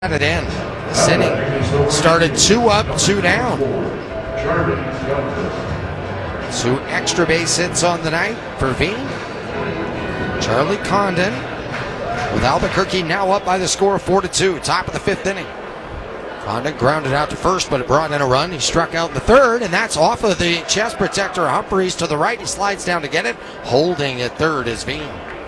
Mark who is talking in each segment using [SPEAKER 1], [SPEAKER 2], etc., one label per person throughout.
[SPEAKER 1] It in. This inning started 2 up, 2 down. 2 extra base hits on the night for Vean. Charlie Condon with Albuquerque now up by the score of 4-2. Top of the 5th inning. Condon grounded out to first, but it brought in a run. He struck out in the third, and that's off of the chest protector. Humphreys to the right. He slides down to get it. Holding at third is Vean.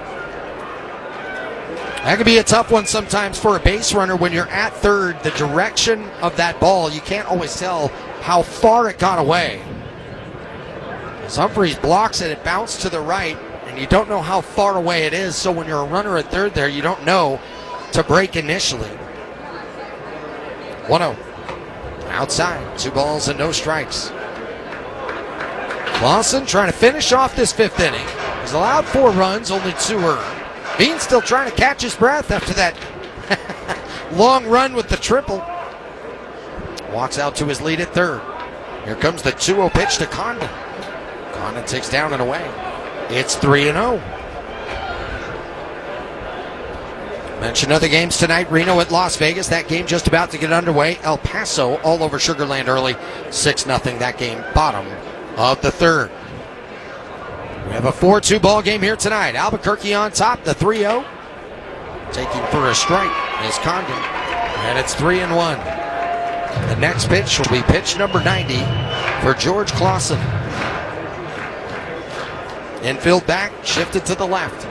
[SPEAKER 1] That could be a tough one sometimes for a base runner when you're at third. The direction of that ball, you can't always tell how far it got away. As Humphreys blocks it, it bounced to the right, and you don't know how far away it is. So when you're a runner at third there, you don't know to break initially. 1-0. Outside, 2 balls and no strikes. Clausen trying to finish off this 5th inning. He's allowed 4 runs, only 2 earned. Vean still trying to catch his breath after that long run with the triple. Walks out to his lead at third. Here comes the 2-0 pitch to Condon. Condon takes down and away. It's 3-0. Mention other games tonight. Reno at Las Vegas. That game just about to get underway. El Paso all over Sugar Land early. 6-0 that game. Bottom of the 3rd. We have a 4-2 ball game here tonight. Albuquerque on top, the 3-0. Taking for a strike is Condon. And it's 3-1. The next pitch will be pitch number 90 for George Clausen. Infield back, shifted to the left.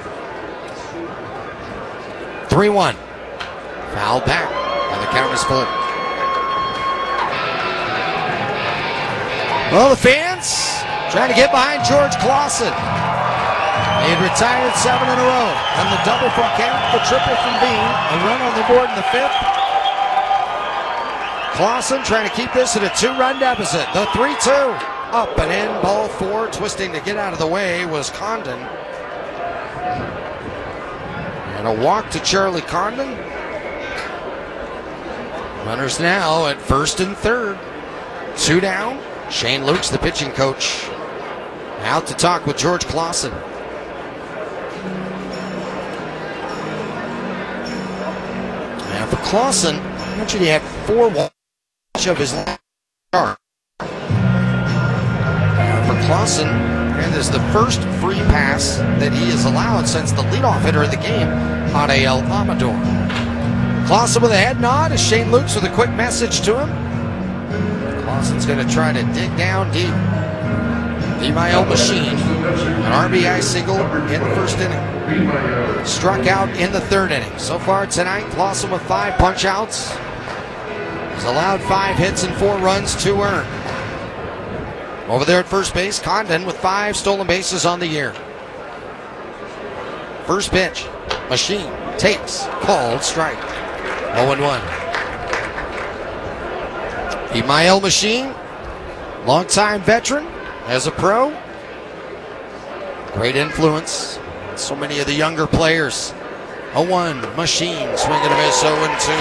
[SPEAKER 1] 3-1. Foul back, and the count is full. Well, the fans trying to get behind George Clausen. He had retired 7 in a row. And the double from Kemp, the triple from Vean, a run on the board in the 5th. Clausen trying to keep this at a 2-run deficit. The 3-2. Up and in, ball 4. Twisting to get out of the way was Condon. And a walk to Charlie Condon. Runners now at first and third. 2 down. Shane Lukes, the pitching coach, out to talk with George Clausen. Now for Clausen, I mentioned he had 4 walks of his last start. For Clausen, and this is the first free pass that he has allowed since the leadoff hitter of the game, Adael Amador. Clausen with a head nod as Shane Lukes with a quick message to him. Clausen's going to try to dig down deep. Vimael Machine, an RBI single in the 1st inning. Struck out in the 3rd inning. So far tonight, Clausen with 5 punch-outs. He's allowed 5 hits and 4 runs, 2 earned. Over there at first base, Condon with 5 stolen bases on the year. First pitch, Machine takes, called strike. 0-1. Vimael Machine, longtime veteran as a pro. Great influence on so many of the younger players. 0-1, Machine, swing and a miss, 0-2.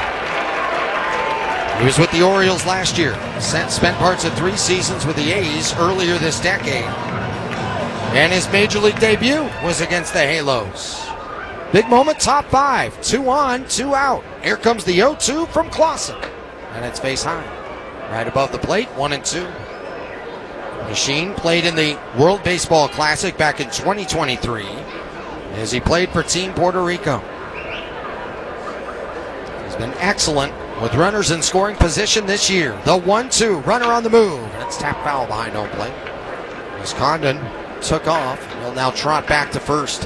[SPEAKER 1] He was with the Orioles last year. Spent parts of 3 seasons with the A's earlier this decade. And his major league debut was against the Halos. Big moment, top 5. 2 on, 2 out. Here comes the 0-2 from Clausen. And it's face high. Right above the plate, 1-2. Machine played in the World Baseball Classic back in 2023 as he played for Team Puerto Rico. He's been excellent with runners in scoring position this year. The 1-2, runner on the move. And it's tapped foul behind home plate. As Condon took off, he'll now trot back to first.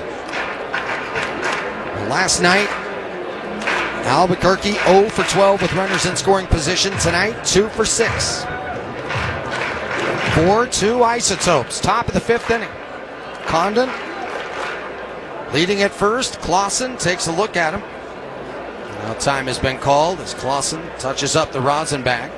[SPEAKER 1] Well, last night, Albuquerque 0 for 12 with runners in scoring position. Tonight, 2 for 6. 4-2 Isotopes. Top of the 5th inning. Condon leading at first. Clausen takes a look at him. Now time has been called as Clausen touches up the rosin bag.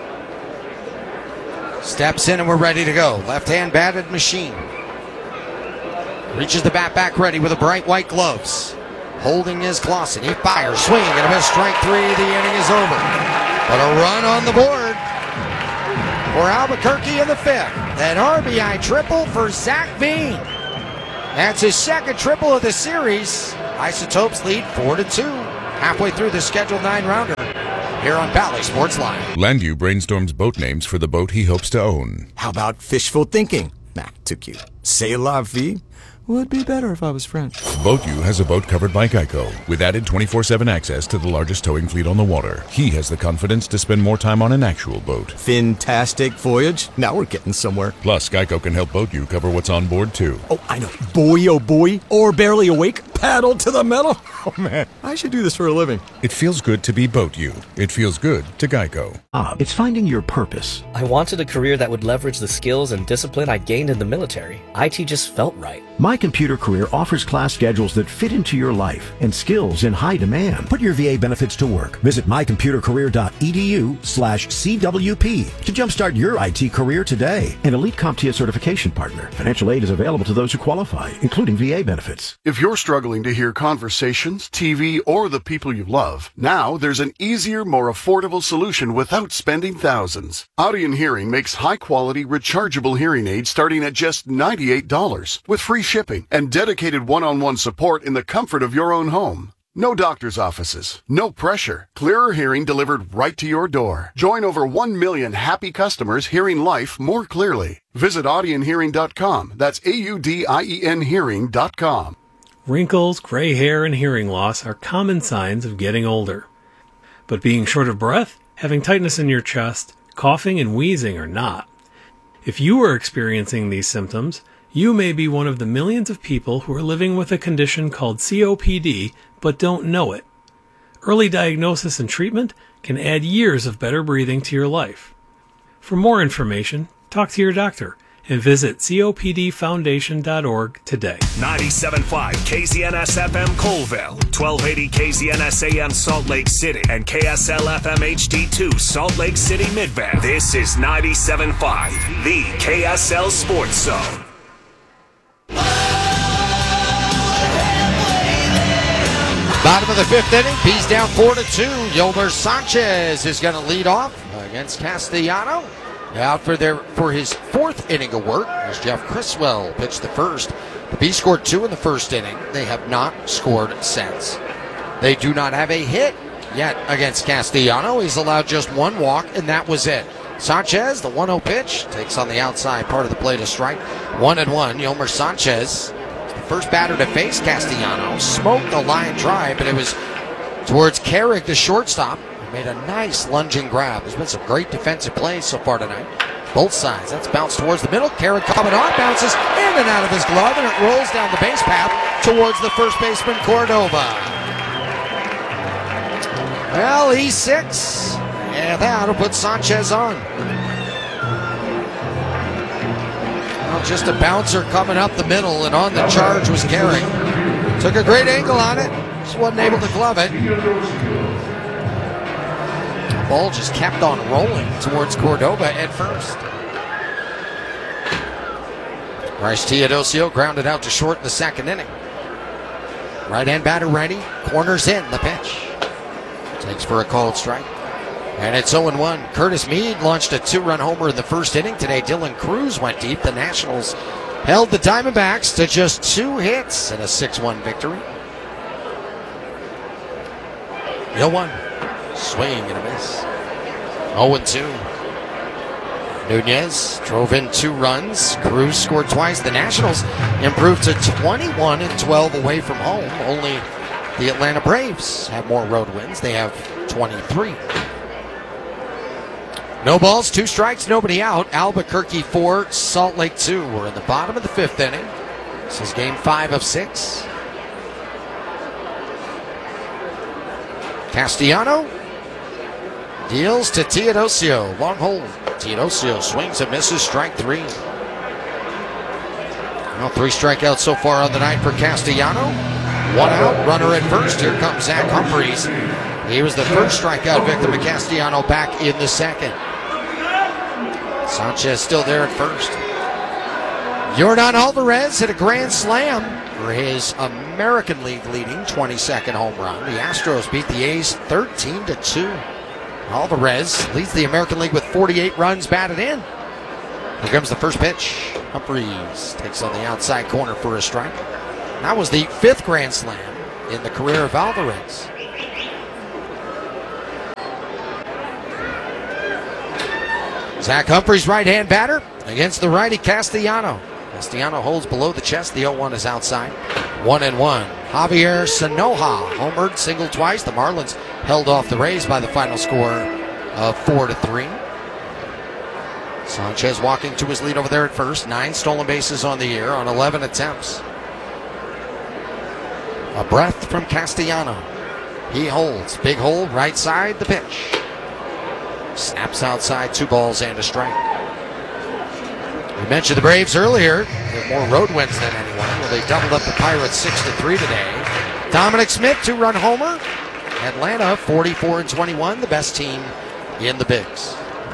[SPEAKER 1] Steps in and we're ready to go. Left-hand batted Machine. Reaches the bat back ready with a bright white gloves. Holding is Clausen. He fires, swing, and a miss. Strike 3. The inning is over. But a run on the board for Albuquerque in the 5th. An RBI triple for Zach Vean. That's his 2nd triple of the series. Isotopes lead 4-2. halfway through the scheduled 9-rounder here on Bally Sports Live.
[SPEAKER 2] Landu brainstorms boat names for the boat he hopes to own.
[SPEAKER 3] How about fishful thinking? Nah, too cute. C'est la vie? Would be better if I was French.
[SPEAKER 2] BoatU has a boat covered by Geico with added 24/7 access to the largest towing fleet on the water. He has the confidence to spend more time on an actual boat.
[SPEAKER 3] Fantastic voyage. Now we're getting somewhere.
[SPEAKER 2] Plus, Geico can help BoatU cover what's on board, too.
[SPEAKER 3] Oh, I know. Boy, oh boy. Or barely awake. Paddle to the metal. Oh, man. I should do this for a living.
[SPEAKER 2] It feels good to be BoatU. It feels good to Geico.
[SPEAKER 4] It's finding your purpose.
[SPEAKER 5] I wanted a career that would leverage the skills and discipline I gained in the military. IT just felt right.
[SPEAKER 4] My Computer Career offers class schedules that fit into your life and skills in high demand. Put your VA benefits to work. Visit mycomputercareer.edu/CWP to jumpstart your IT career today. An elite CompTIA certification partner. Financial aid is available to those who qualify, including VA benefits.
[SPEAKER 6] If you're struggling to hear conversations, TV, or the people you love, now there's an easier, more affordable solution without spending thousands. Audion Hearing makes high-quality, rechargeable hearing aids starting at just $98 with free shipping and dedicated one-on-one support in the comfort of your own home. No doctor's offices, no pressure. Clearer hearing delivered right to your door. Join over 1 million happy customers hearing life more clearly. Visit audionhearing.com. That's AUDIEN hearing.com.
[SPEAKER 7] Wrinkles, gray hair, and hearing loss are common signs of getting older. But being short of breath, having tightness in your chest, coughing, and wheezing are not. If you are experiencing these symptoms, you may be one of the millions of people who are living with a condition called COPD but don't know it. Early diagnosis and treatment can add years of better breathing to your life. For more information, talk to your doctor and visit copdfoundation.org today.
[SPEAKER 8] 97.5 KZNS FM Colville, 1280 KZNS AM Salt Lake City, and KSL FM HD2 Salt Lake City Mid-Bend. This is 97.5, the KSL Sports Zone.
[SPEAKER 1] Bottom of the 5th inning, Peas down 4-2. Yolmer Sanchez is going to lead off against Castellano. Out for his 4th inning of work as Jeff Criswell pitched the first. The Peas scored 2 in the first inning. They have not scored since. They do not have a hit yet against Castellano. He's allowed just 1 walk, and that was it. Sanchez, the 1-0 pitch, takes on the outside part of the plate a strike. 1-1. Yolmer Sanchez, the first batter to face Castellano, smoked the line drive, but it was towards Carrick, the shortstop. Made a nice lunging grab. There's been some great defensive plays so far tonight. Both sides. That's bounced towards the middle. Carrick coming on, bounces in and out of his glove, and it rolls down the base path towards the first baseman, Cordova. Well, he's 6. And that'll put Sanchez on. Well, just a bouncer coming up the middle, and on the charge was Carrick. Took a great angle on it. Just wasn't able to glove it. Ball just kept on rolling towards Cordova at first. Bryce Teodosio grounded out to short in the 2nd inning. Right-hand batter ready. Corners in the pitch. Takes for a called strike. And it's 0-1. Curtis Meade launched a 2-run homer in the 1st inning. Today, Dylan Cruz went deep. The Nationals held the Diamondbacks to just 2 hits in a 6-1 victory. 0-1. Swing and a miss. 0-2. Nunez drove in 2 runs. Cruz scored twice. The Nationals improved to 21-12 away from home. Only the Atlanta Braves have more road wins. They have 23. No balls, 2 strikes, nobody out. Albuquerque 4, Salt Lake 2. We're in the bottom of the 5th inning. This is game 5 of 6. Castellano deals to Teodosio. Long hold. Teodosio swings and misses, strike 3. Well, 3 strikeouts so far on the night for Castellano. 1 out, runner at first. Here comes Zach Humphreys. He was the first strikeout victim of Castellano back in the 2nd. Sanchez still there at first. Jordan Alvarez hit a grand slam for his American League leading 22nd home run. The Astros beat the A's 13-2. Alvarez leads the American League with 48 runs batted in. Here comes the first pitch. Humphreys takes on the outside corner for a strike. That was the 5th grand slam in the career of Alvarez. Zach Humphreys, right-hand batter, against the righty Castellano. Castellano holds below the chest. The 0-1 is outside. 1-1. Javier Sanoja homered, singled twice. The Marlins held off the Rays by the final score of 4-3. Sanchez walking to his lead over there at first. 9 stolen bases on the year on 11 attempts. A breath from Castellano. He holds. Big hole, right side, the pitch. Snaps outside, 2 balls and a strike. We mentioned the Braves earlier. They have more road wins than anyone. Well, they doubled up the Pirates 6-3 today. Dominic Smith, 2-run homer. Atlanta 44-21, the best team in the Bigs.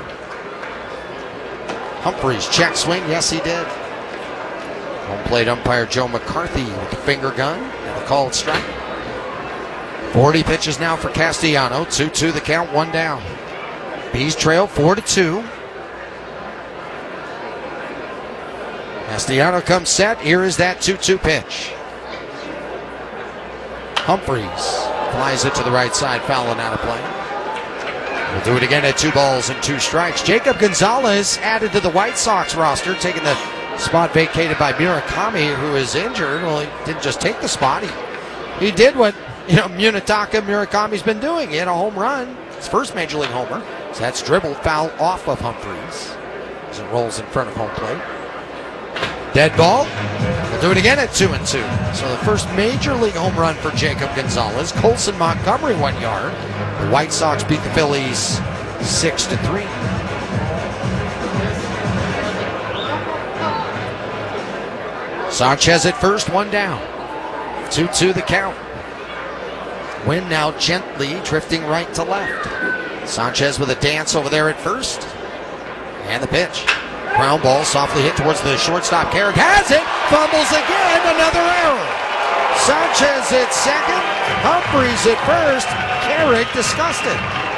[SPEAKER 1] Humphreys, check swing. Yes, he did. Home plate umpire Joe McCarthy with the finger gun and a called strike. 40 pitches now for Castellano. 2-2 the count, 1 down. Bees trail 4-2. Castellano comes set. Here is that 2-2 pitch. Humphreys flies it to the right side, fouling out of play. We'll do it again at 2 balls and 2 strikes. Jacob Gonzalez added to the White Sox roster, taking the spot vacated by Murakami, who is injured. Well, he didn't just take the spot. He did what Munetaka Murakami's been doing. He had a home run, his first major league homer. So that's dribbled foul off of Humphreys as it rolls in front of home plate. Dead ball. We'll do it again at 2-2. So the first major league home run for Jacob Gonzalez. Colson Montgomery 1 yard. The White Sox beat the Phillies 6-3. Sanchez at first, 1 down. 2-2 the count. Wind now gently drifting right to left. Sanchez with a dance over there at first. And the pitch. Ground ball softly hit towards the shortstop. Carrick has it. Fumbles again. Another error. Sanchez at second. Humphreys at first. Carrick disgusted.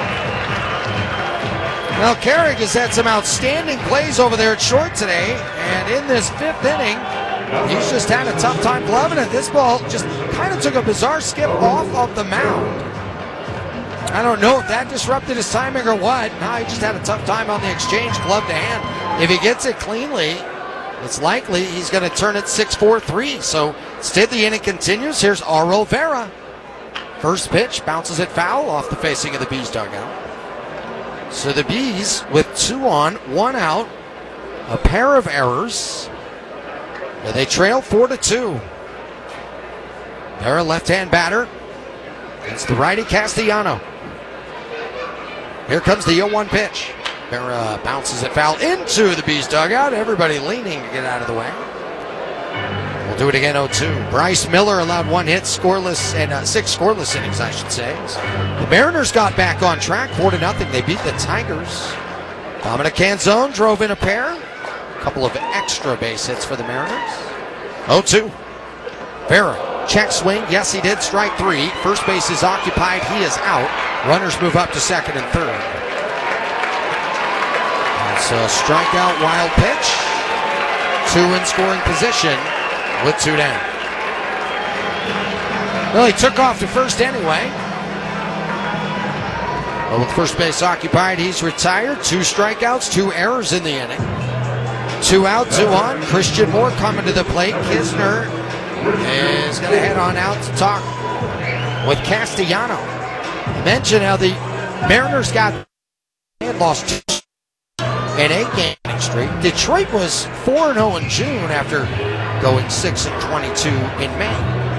[SPEAKER 1] Well, Carrick has had some outstanding plays over there at short today. And in this 5th inning, he's just had a tough time gloving it. This ball just kind of took a bizarre skip off of the mound. I don't know if that disrupted his timing or what. No, he just had a tough time on the exchange, glove to hand. If he gets it cleanly, it's likely he's going to turn it 6-4-3. So instead the inning continues. Here's Aurel Vera. First pitch, bounces it foul off the facing of the Bees dugout. So the Bees with 2 on, 1 out, a pair of errors. They trail 4-2. Vera, left-hand batter. It's the righty Castellano. Here comes the 0-1 pitch. Vera bounces it foul into the Bees dugout. Everybody leaning to get out of the way. We'll do it again, 0-2. Bryce Miller allowed 1 hit, scoreless, and 6 scoreless innings, I should say. The Mariners got back on track, 4-0. They beat the Tigers. Dominic Canzone drove in a pair. A couple of extra base hits for the Mariners. 0-2. Vera, check swing. Yes, he did. Strike 3. First base is occupied. He is out. Runners move up to second and third. It's a strikeout, wild pitch. 2 in scoring position with 2 down. Well, he took off to first anyway. Well, with first base occupied, he's retired. 2 strikeouts, 2 errors in the inning. 2 out, 2 on. Christian Moore coming to the plate. Kisner is going to head on out to talk with Castellano. Mention how the Mariners got and lost 2 in 8-game streak. Detroit was 4-0 in June after going 6-22 in May.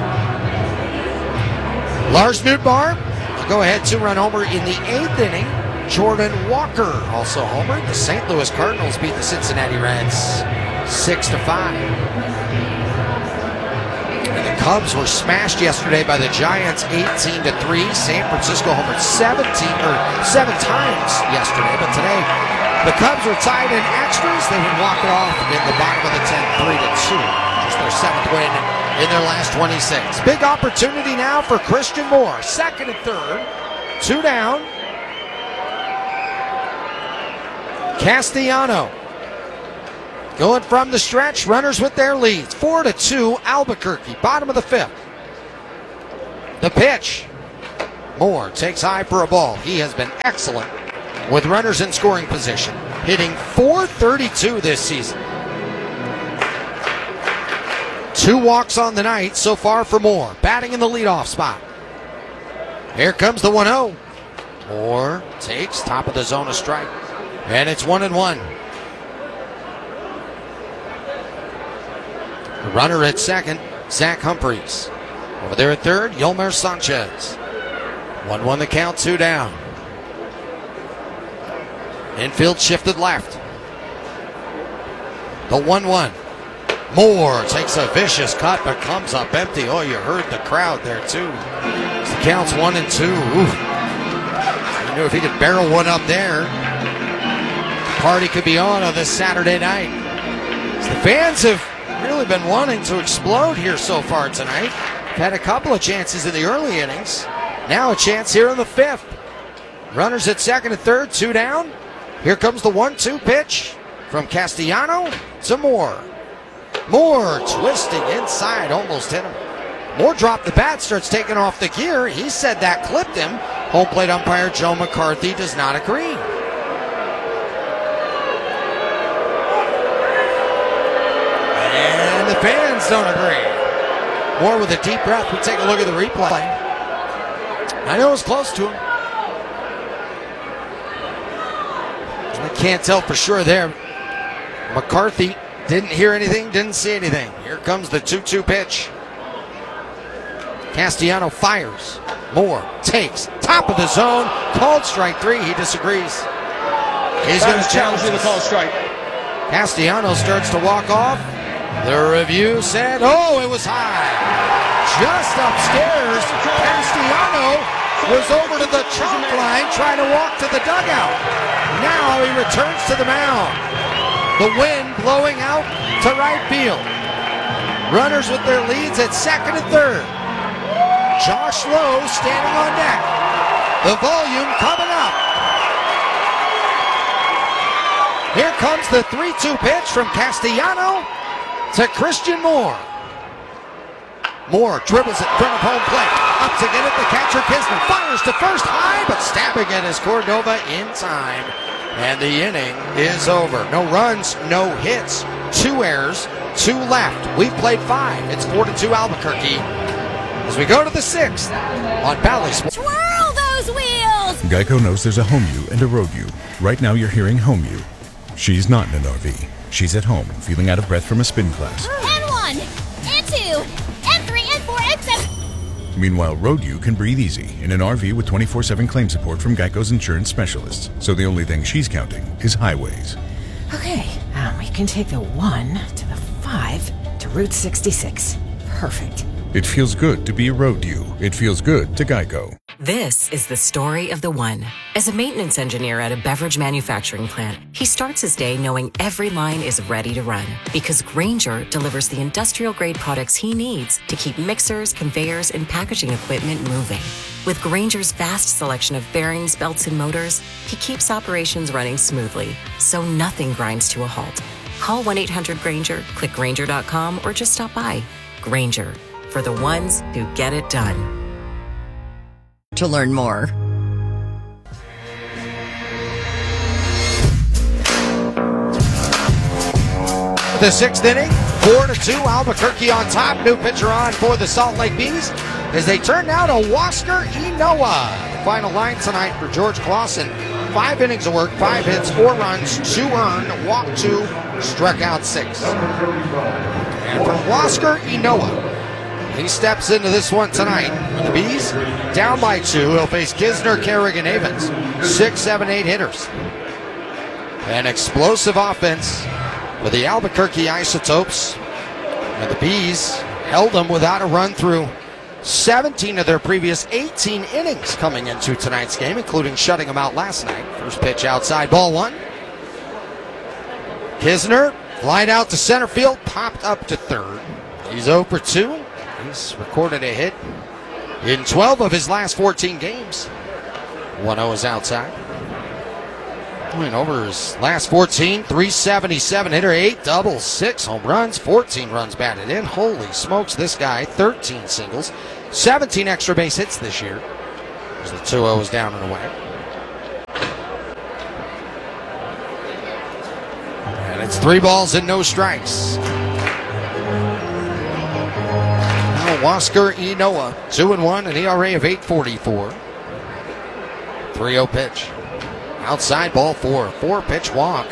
[SPEAKER 1] Lars Nootbaar will go ahead 2-run homer in the 8th inning. Jordan Walker also homered. The St. Louis Cardinals beat the Cincinnati Reds 6-5. And the Cubs were smashed yesterday by the Giants 18-3. San Francisco homered 7 times yesterday, but today the Cubs were tied in extras. They would walk it off in the bottom of the 10th, 3-2. Just their 7th win in their last 26. Big opportunity now for Christian Moore. Second and third. 2 down. Castellano going from the stretch. Runners with their leads. 4-2 Albuquerque. Bottom of the 5th. The pitch. Moore takes high for a ball. He has been excellent with runners in scoring position. hitting .432 this season. 2 walks on the night so far for Moore, batting in the leadoff spot. Here comes the 1-0. Moore takes top of the zone, a strike, and it's 1-1. The runner at second, Zach Humphreys. Over there at third, Yolmer Sanchez. 1-1 the count, 2 down. Infield shifted left. The 1-1. Moore takes a vicious cut but comes up empty. Oh, you heard the crowd there too. The count's 1-2. Oof. You knew if he could barrel one up there, the party could be on this Saturday night. So the fans have really been wanting to explode here so far tonight. Had a couple of chances in the early innings. Now a chance here in the 5th. Runners at second and third, 2 down. Here comes the 1-2 pitch from Castellano to Moore. Moore twisting inside, almost hit him. Moore dropped the bat, starts taking off the gear. He said that clipped him. Home plate umpire Joe McCarthy does not agree. And the fans don't agree. Moore with a deep breath. We take a look at the replay. I know it was close to him. I can't tell for sure there. McCarthy didn't hear anything, didn't see anything. Here comes the 2-2 pitch. Castellano fires. Moore takes top of the zone. Called strike 3. He disagrees. He's going to challenge the call strike. Castellano starts to walk off. The review said, oh, it was high. Just upstairs, Castellano was over to the chalk line trying to walk to the dugout. Now he returns to the mound. The wind blowing out to right field. Runners with their leads at second and third. Josh Lowe standing on deck. The volume coming up. Here comes the 3-2 pitch from Castellano to Christian Moore. Moore dribbles it in front of home plate. Up to get it, the catcher Kisner fires to first high, but stabbing it is Cordova in time. And the inning is over. No runs, no hits, 2 errors, 2 left. We've played 5. It's 4-2 Albuquerque. As we go to the 6th on Bally Sports.
[SPEAKER 9] Twirl those wheels!
[SPEAKER 2] Geico knows there's a home you and a road you. Right now you're hearing home you. She's not in an RV. She's at home, feeling out of breath from a spin class.
[SPEAKER 9] N1, N2, N3, N4, N7.
[SPEAKER 2] Meanwhile, road you can breathe easy in an RV with 24/7 claim support from Geico's insurance specialists. So the only thing she's counting is highways.
[SPEAKER 10] Okay, we can take the 1 to the 5 to Route 66. Perfect.
[SPEAKER 2] It feels good to be a road you. It feels good to Geico.
[SPEAKER 11] This is the story of the one. As a maintenance engineer at a beverage manufacturing plant, he starts his day knowing every line is ready to run because Grainger delivers the industrial-grade products he needs to keep mixers, conveyors, and packaging equipment moving. With Grainger's vast selection of bearings, belts, and motors, he keeps operations running smoothly, so nothing grinds to a halt. Call 1-800-GRAINGER, click Grainger.com, or just stop by. Grainger, for the ones who get it done.
[SPEAKER 12] To learn more.
[SPEAKER 1] The 6th inning, 4-2, Albuquerque on top. New pitcher on for the Salt Lake Bees as they turn now to Huascar Ynoa. The final line tonight for George Clausen. 5 innings of work, 5 hits, 4 runs, 2 earned, walked 2, struck out 6. And for Huascar Ynoa, he steps into this one tonight. The Bees down by 2. He'll face Kisner, Kerrigan, Avens. 6, 7, 8 hitters. An explosive offense for the Albuquerque Isotopes. And the Bees held them without a run through 17 of their previous 18 innings coming into tonight's game, including shutting them out last night. First pitch outside, ball 1. Kisner, flied out to center field, popped up to third. He's 0 for 2. He's recorded a hit in 12 of his last 14 games. 1-0 is outside. Going over his last 14, 377 hitter, 8 doubles, 6 home runs, 14 runs batted in. Holy smokes, this guy, 13 singles, 17 extra base hits this year. As the 2-0 is down and away. It's 3 balls and no strikes. Now Huascar Ynoa, 2-1, an ERA of 8.44. 3-0 pitch. Outside ball 4. 4-pitch walk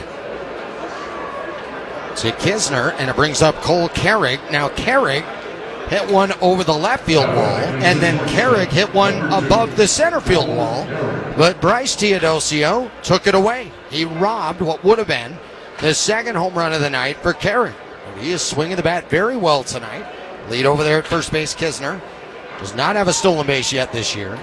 [SPEAKER 1] to Kisner, and it brings up Cole Carrig. Now Carrig hit one over the left field wall, and then Carrig hit one above the center field wall, but Bryce Teodosio took it away. He robbed what would have been the second home run of the night for Carrig. He is swinging the bat very well tonight. Lead over there at first base, Kisner. Does not have a stolen base yet this year.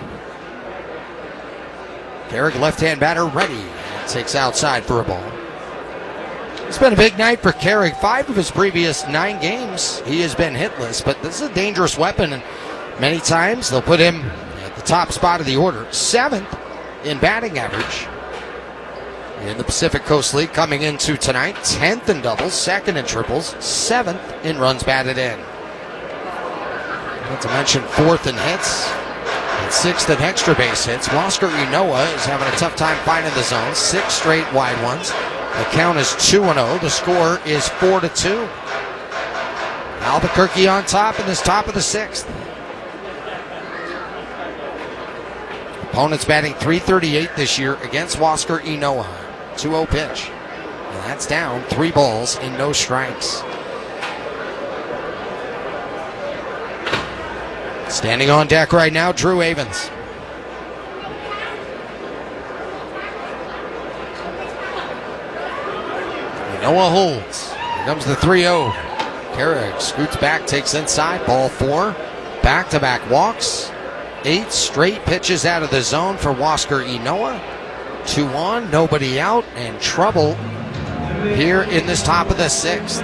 [SPEAKER 1] Carrig, left-hand batter, ready. Takes outside for a ball. It's been a big night for Carrig. 5 of his previous 9 games, he has been hitless, but this is a dangerous weapon, and many times they'll put him at the top spot of the order. 7th in batting average in the Pacific Coast League coming into tonight. 10th in doubles, 2nd in triples, 7th in runs batted in. Not to mention 4th in hits, and 6th in extra base hits. Huascar Ynoa is having a tough time finding the zone. 6 straight wide ones. The count is 2-0. The score is 4-2. Albuquerque on top in this top of the 6th. Opponents batting .338 this year against Huascar Ynoa. 2-0 pitch. And that's down. 3 balls and no strikes. Standing on deck right now, Drew Avens. Ynoa holds. Here comes the 3-0. Carrig scoots back, takes inside. Ball 4. Back-to-back walks. 8 straight pitches out of the zone for Huascar Ynoa. 2 on, nobody out, and trouble here in this top of the 6th.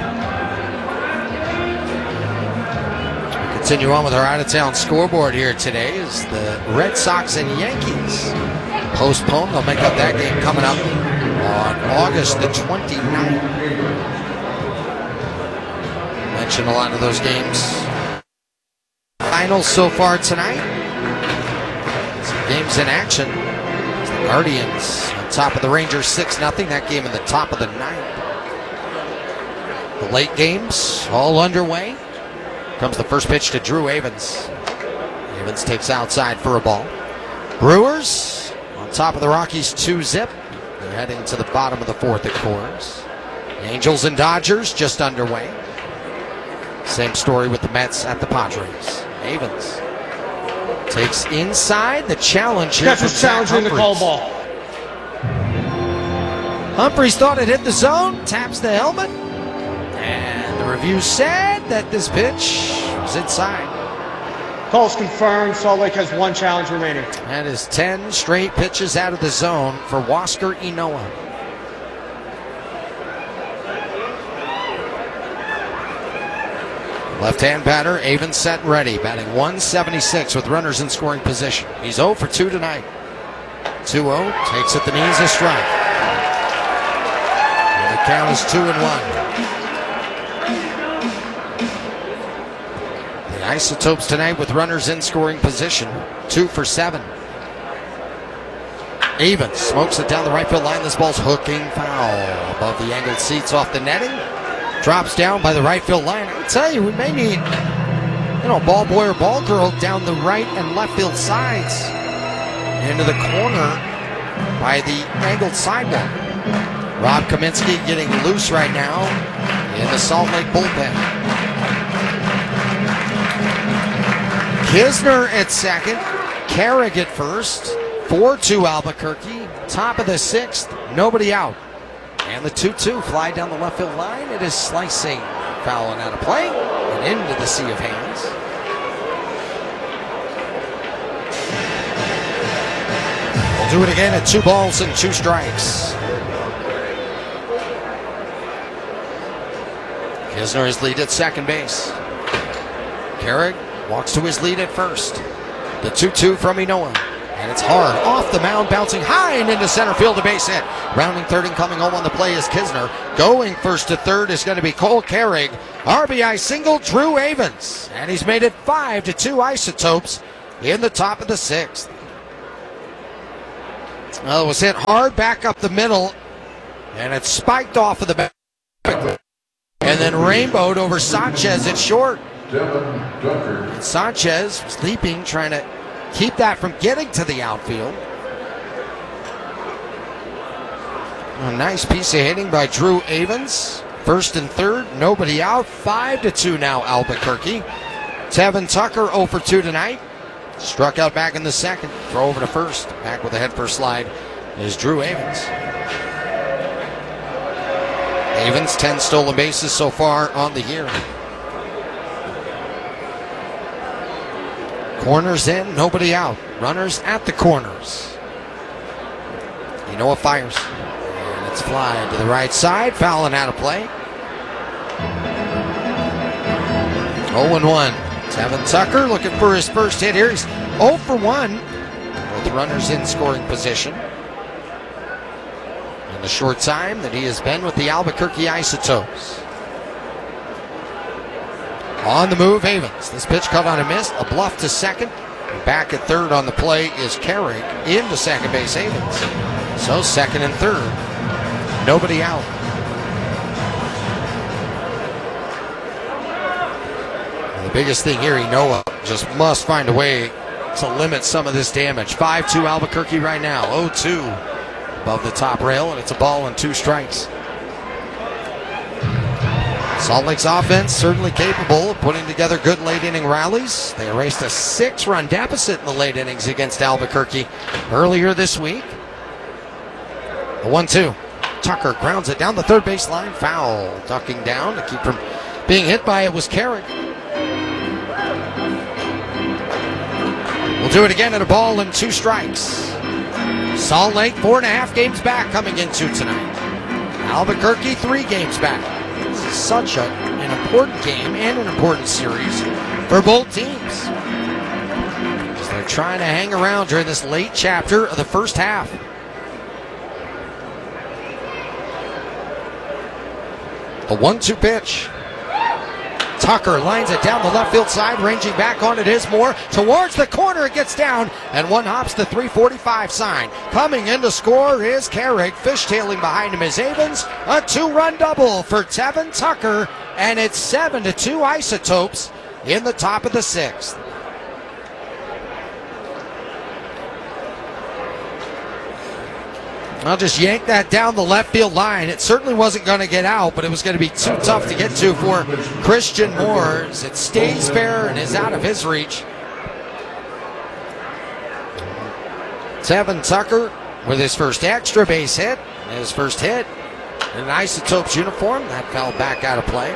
[SPEAKER 1] We continue on with our out-of-town scoreboard here today as the Red Sox and Yankees postponed. They'll make up that game coming up on August the 29th. Mentioned a lot of those games. Finals so far tonight. Some games in action. The Guardians on top of the Rangers 6-0. That game in the top of the 9th. The late games all underway. Comes the first pitch to Drew Avens. Avens takes outside for a ball. Brewers on top of the Rockies 2-0. They're heading to the bottom of the 4th at Coors. Angels and Dodgers just underway. Same story with the Mets at the Padres. Avens takes inside the challenge here.
[SPEAKER 13] That's what's challenging the call ball.
[SPEAKER 1] Humphreys thought it hit the zone, taps the helmet, and the review said that this pitch was inside.
[SPEAKER 13] Call's confirmed. Salt Lake has 1 challenge remaining.
[SPEAKER 1] That is 10 straight pitches out of the zone for Huascar Ynoa. Left-hand batter, Avens set and ready, batting .176 with runners in scoring position. He's 0 for 2 tonight. 2-0, takes at the knees, a strike. And the count is 2-1. The Isotopes tonight with runners in scoring position, 2 for 7. Avens smokes it down the right field line. This ball's hooking foul above the angled seats off the netting. Drops down by the right field line. I tell you, we may need, ball boy or ball girl down the right and left field sides. Into the corner by the angled sidewalk. Rob Kaminsky getting loose right now in the Salt Lake bullpen. Kisner at second. Carrig at first. 4-2 Albuquerque. Top of the 6th. Nobody out. And the 2-2 fly down the left field line. It is slicing, foul and out of play, and into the sea of hands. We'll do it again at 2 balls and 2 strikes. Kisner is lead at second base. Carrig walks to his lead at first. The 2-2 from Ynoa. And it's hard. Off the mound, bouncing high and into center field, a base hit. Rounding third and coming home on the play is Kisner. Going first to third is going to be Cole Carrig. RBI single, Drew Avens. And he's made it 5-2 Isotopes in the top of the 6th. Well, it was hit hard back up the middle, and it spiked off of the and then rainbowed over Sanchez at short. And Sanchez was leaping, trying to keep that from getting to the outfield. A nice piece of hitting by Drew Avens. First and third, nobody out. 5-2 now, Albuquerque. Tevin Tucker 0 for 2 tonight. Struck out back in the second. Throw over to first. Back with a head first slide is Drew Avens. Avens, 10 stolen bases so far on the year. Corners in, nobody out. Runners at the corners. Inoa fires. And it's fly to the right side. Fouling out of play. 0-1. Tevin Tucker looking for his first hit here. He's 0 for 1. Both runners in scoring position. In the short time that he has been with the Albuquerque Isotopes. On the move, Avens. This pitch cut on a miss. A bluff to second. And back at third on the play is Carrick. Into second base, Avens. So second and third. Nobody out. And the biggest thing here, Inoa just must find a way to limit some of this damage. 5-2 Albuquerque right now. 0-2 above the top rail, and it's a ball and 2 strikes. Salt Lake's offense certainly capable of putting together good late inning rallies. They erased a 6-run deficit in the late innings against Albuquerque earlier this week. The 1-2. Tucker grounds it down the third base line. Foul. Ducking down to keep from being hit by it was Carrick. We'll do it again at a ball and 2 strikes. Salt Lake 4.5 games back coming into tonight. Albuquerque 3 games back. This is such an important game and an important series for both teams, as they're trying to hang around during this late chapter of the first half. The 1-2 pitch. Tucker lines it down the left field side, ranging back on it is Moore. Towards the corner, it gets down, and one hops the 345 sign. Coming in to score is Carrick. Fishtailing behind him is Avens. A 2-run double for Tevin Tucker, and it's 7-2 Isotopes in the top of the 6th. I'll just yank that down the left field line. It certainly wasn't going to get out, but it was going to be too tough to get to for Christian Moore. As it stays fair and is out of his reach. Tevin Tucker with his first extra base hit. His first hit in an Isotopes uniform. That fell back out of play.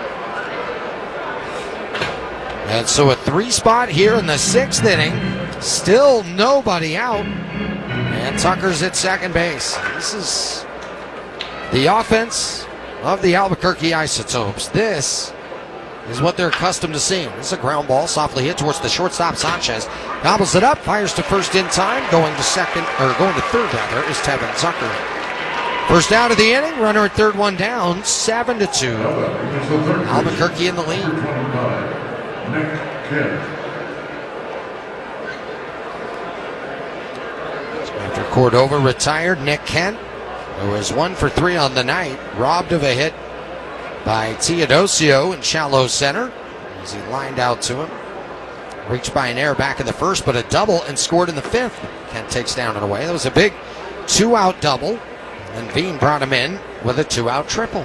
[SPEAKER 1] And so a 3-spot here in the 6th inning. Still nobody out. And Tucker's at second base. This is the offense of the Albuquerque Isotopes. This is what they're accustomed to seeing. This is a ground ball, softly hit towards the shortstop, Sanchez. Gobbles it up, fires to first in time. Going to third rather, is Tevin Tucker. First out of the inning, runner at third, one down, 7-2. Albuquerque in the lead. After Cordova retired, Nick Kent, who was 1 for 3 on the night, robbed of a hit by Teodosio in shallow center as he lined out to him. Reached by an error back in the first, but a double and scored in the 5th. Kent takes down and away. That was a big 2-out double, and Veen brought him in with a 2-out triple.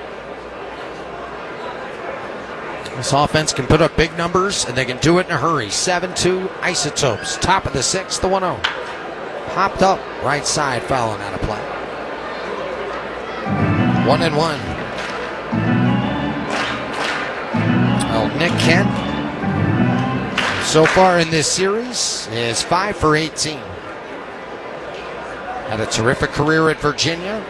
[SPEAKER 1] This offense can put up big numbers, and they can do it in a hurry. 7-2 Isotopes, top of the 6th, the 1-0. Popped up, right side, fouling out of play. 1-1. Well, Nick Kent, so far in this series, is 5 for 18. Had a terrific career at Virginia.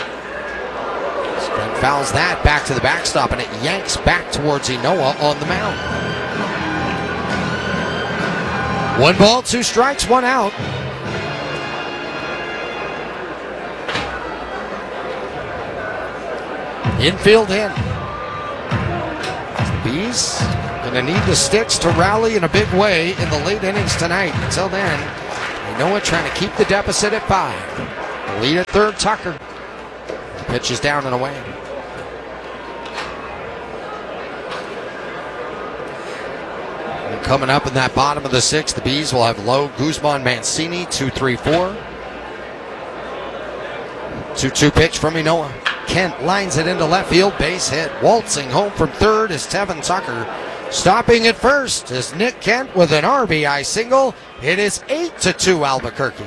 [SPEAKER 1] Then fouls that back to the backstop, and it yanks back towards Inoa on the mound. 1 ball, 2 strikes, 1 out. Infield in. The Bees going to need the sticks to rally in a big way in the late innings tonight. Until then, Inoa trying to keep the deficit at 5. The lead at third, Tucker. The pitch is down and away. Coming up in that bottom of the 6th, the Bees will have Lowe, Guzman, Mancini, 2-3-4. 2-2 pitch from Inoa. Kent lines it into left field, base hit. Waltzing home from third is Tevin Tucker. Stopping at first is Nick Kent with an RBI single. It is 8-2 Albuquerque.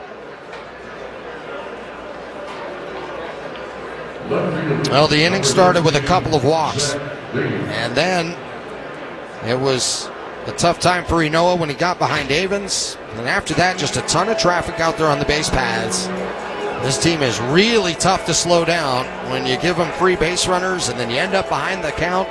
[SPEAKER 1] Well, the inning started with a couple of walks. And then it was a tough time for Inoa when he got behind Avens. And after that, just a ton of traffic out there on the base paths. This team is really tough to slow down when you give them free base runners and then you end up behind the count.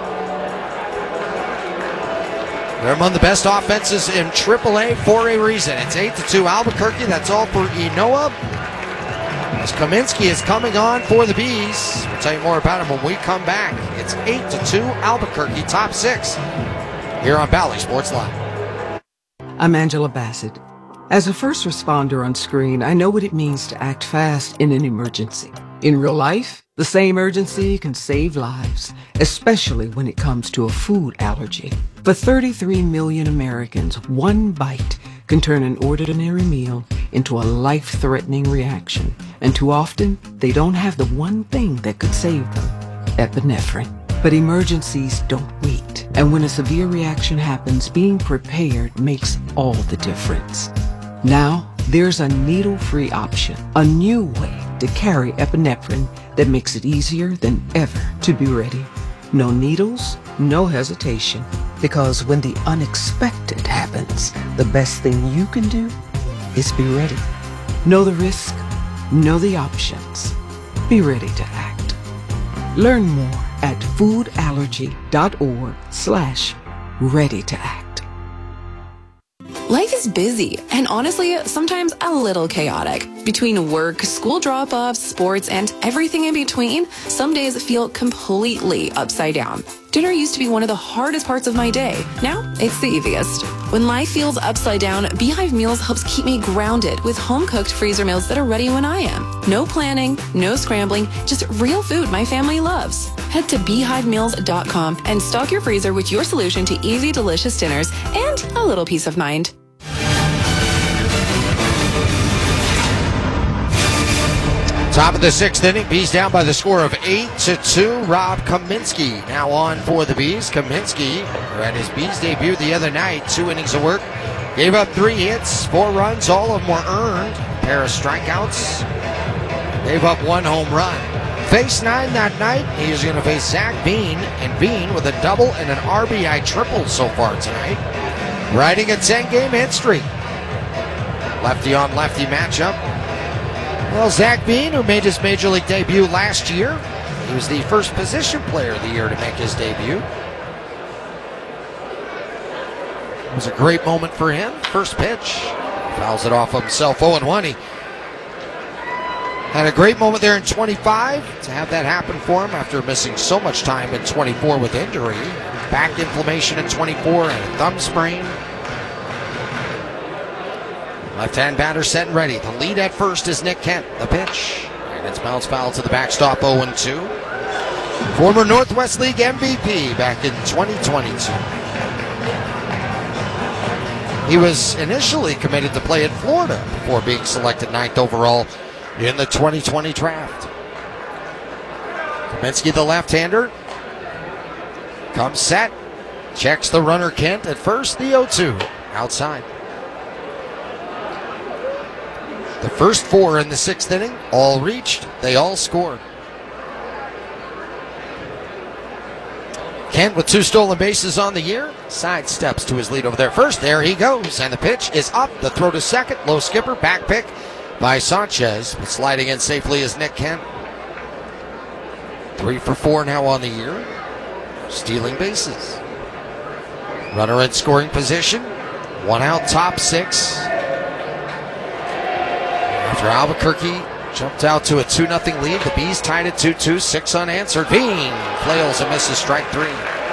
[SPEAKER 1] They're among the best offenses in AAA for a reason. It's 8-2 Albuquerque. That's all for Inoa. As Kaminsky is coming on for the Bees. We'll tell you more about him when we come back. It's 8-2 Albuquerque, top 6 here on Bally Sports Live.
[SPEAKER 14] I'm Angela Bassett. As a first responder on screen, I know what it means to act fast in an emergency. In real life, the same urgency can save lives, especially when it comes to a food allergy. For 33 million Americans, one bite can turn an ordinary meal into a life-threatening reaction. And too often, they don't have the one thing that could save them, epinephrine. But emergencies don't wait. And when a severe reaction happens, being prepared makes all the difference. Now, there's a needle-free option, a new way to carry epinephrine that makes it easier than ever to be ready. No needles, no hesitation. Because when the unexpected happens, the best thing you can do is be ready. Know the risk, know the options. Be ready to act. Learn more at foodallergy.org/ready to act.
[SPEAKER 15] Life is busy and honestly, sometimes a little chaotic. Between work, school drop-offs, sports, and everything in between, some days feel completely upside down. Dinner used to be one of the hardest parts of my day. Now, it's the easiest. When life feels upside down, Beehive Meals helps keep me grounded with home-cooked freezer meals that are ready when I am. No planning, no scrambling, just real food my family loves. Head to beehivemeals.com and stock your freezer with your solution to easy, delicious dinners and a little peace of mind.
[SPEAKER 1] Top of the 6th inning, Bees down by the score of 8-2. Rob Kaminsky now on for the Bees. Kaminsky, who had his Bees debut the other night, 2 innings of work, gave up 3 hits, 4 runs, all of them were earned. A pair of strikeouts, gave up 1 home run. Face 9 that night, he's going to face Zach Bean, and Bean with a double and an RBI triple so far tonight, riding a 10-game hit streak. Lefty on lefty matchup. Well, Zach Bean, who made his Major League debut last year, he was the first position player of the year to make his debut. It was a great moment for him. First pitch, fouls it off of himself, 0-1. He had a great moment there in 25 to have that happen for him after missing so much time in 24 with injury. Back inflammation in 24 and a thumb sprain. Left-hand batter set and ready. The lead at first is Nick Kent. The pitch. And it's bounced foul to the backstop, 0-2. Former Northwest League MVP back in 2022. He was initially committed to play in Florida before being selected 9th overall in the 2020 draft. Kaminsky, the left-hander, comes set. Checks the runner Kent at first. The 0-2 outside. The first 4 in the 6th inning, all reached. They all scored. Kent with 2 stolen bases on the year. Side steps to his lead over there first. There he goes. And the pitch is up. The throw to second. Low skipper. Back pick by Sanchez. But sliding in safely is Nick Kent. 3 for 4 now on the year. Stealing bases. Runner in scoring position. 1 out, top 6. After Albuquerque jumped out to a 2-0 lead, the Bees tied at 2-2, 6 unanswered. Bean flails and misses strike 3.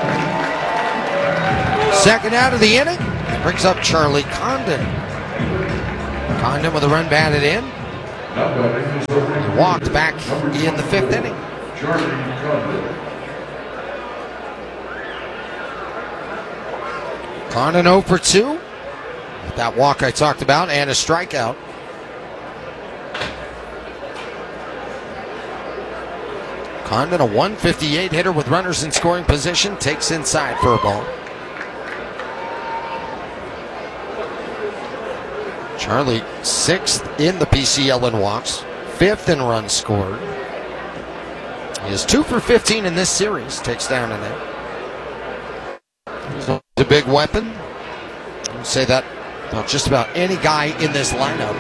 [SPEAKER 1] Second out of the inning, brings up Charlie Condon. Condon with a run batted in. Walked back in the 5th inning. Condon 0 for 2. With that walk I talked about and a strikeout. Condon, a 158 hitter with runners in scoring position, takes inside for a ball. Charlie, 6th in the PCL in walks, 5th in runs scored. He is 2 for 15 in this series, takes down in there. He's a big weapon. I would say that about just about any guy in this lineup.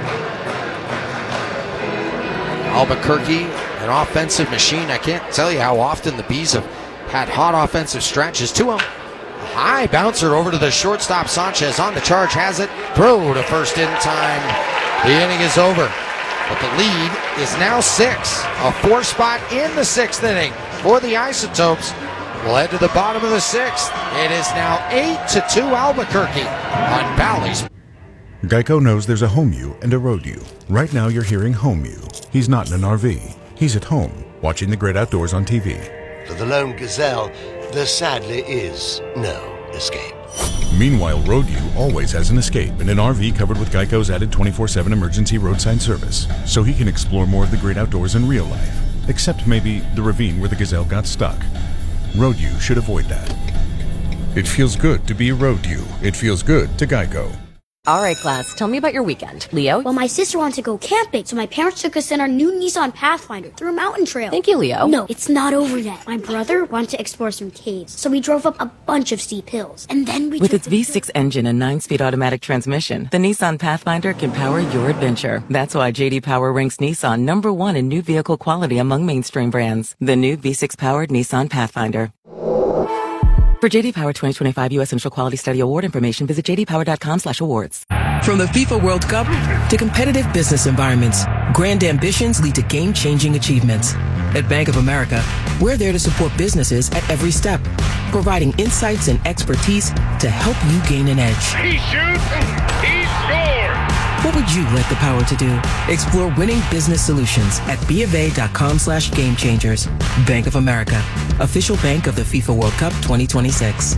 [SPEAKER 1] Albuquerque, an offensive machine. I can't tell you how often the Bees have had hot offensive stretches to them. High bouncer over to the shortstop. Sanchez on the charge, has it. Throw to first in time. The inning is over. But the lead is now 6. A 4-spot in the 6th inning for the Isotopes. We'll head to the bottom of the 6th. It is now 8-2 Albuquerque on Bally's.
[SPEAKER 2] Geico knows there's a home you and a road you. Right now you're hearing home you. He's not in an RV. He's at home, watching the great outdoors on TV.
[SPEAKER 16] For the lone gazelle, there sadly is no escape.
[SPEAKER 2] Meanwhile, Road U always has an escape in an RV covered with Geico's added 24/7 emergency roadside service, so he can explore more of the great outdoors in real life, except maybe the ravine where the gazelle got stuck. Road U should avoid that. It feels good to be Road U. It feels good to Geico.
[SPEAKER 17] All right, class, tell me about your weekend. Leo?
[SPEAKER 18] Well, my sister wanted to go camping, so my parents took us in our new Nissan Pathfinder through a mountain trail.
[SPEAKER 17] Thank you, Leo.
[SPEAKER 18] No, it's not over yet. My brother wanted to explore some caves, so we drove up a bunch of steep hills. And then we
[SPEAKER 19] With its V6 engine and 9-speed automatic transmission, the Nissan Pathfinder can power your adventure. That's why J.D. Power ranks Nissan #1 in new vehicle quality among mainstream brands. The new V6-powered Nissan Pathfinder. For J.D. Power 2025 U.S. Central Quality Study Award information, visit jdpower.com/awards.
[SPEAKER 20] From the FIFA World Cup to competitive business environments, grand ambitions lead to game-changing achievements. At Bank of America, we're there to support businesses at every step, providing insights and expertise to help you gain an edge.
[SPEAKER 21] He shoots, he scores!
[SPEAKER 20] What would you like the power to do? Explore winning business solutions at BofA.com/gamechangers. Bank of America, official bank of the FIFA World Cup 2026.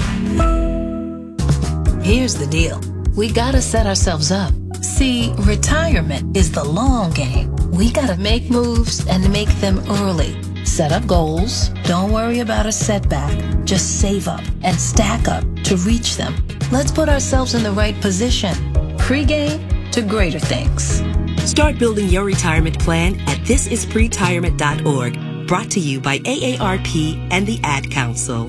[SPEAKER 22] Here's the deal. We gotta set ourselves up. See, retirement is the long game. We gotta make moves and make them early. Set up goals. Don't worry about a setback. Just save up and stack up to reach them. Let's put ourselves in the right position. Pre-game to greater things.
[SPEAKER 23] Start building your retirement plan at thisispretirement.org. Brought to you by AARP and the Ad Council.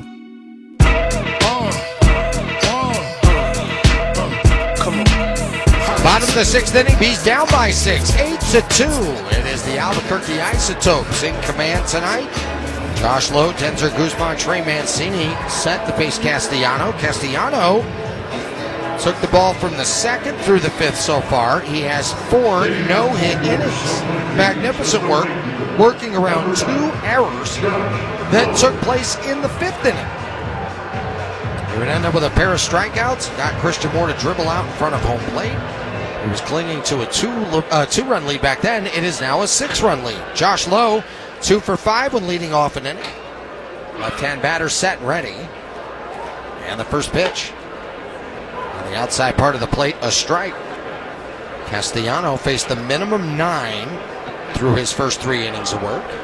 [SPEAKER 1] Bottom of the 6th inning, Bees down by 6, 8-2. It is the Albuquerque Isotopes in command tonight. Josh Lowe, Denzer Guzman, Trey Mancini set to face Castellano. Castellano took the ball from the 2nd through the 5th so far. He has 4 no-hit innings. Magnificent work, working around 2 errors that took place in the 5th inning. He would end up with a pair of strikeouts. Got Christian Moore to dribble out in front of home plate. He was clinging to a 2-run lead back then. It is now a 6-run lead. Josh Lowe, 2 for 5 when leading off an inning. Left-hand batter set and ready. And the first pitch. On the outside part of the plate, a strike. Castellano faced the minimum 9 through his first 3 innings of work.